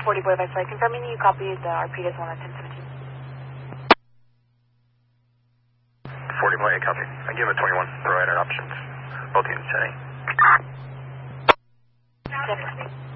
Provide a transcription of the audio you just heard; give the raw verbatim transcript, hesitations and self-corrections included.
forty Boy Vice Flight, confirming you copied the R P as one at ten seventeen. forty Boy, copy. I give him a twenty-one, provider options. Both units, ten eight. Definitely.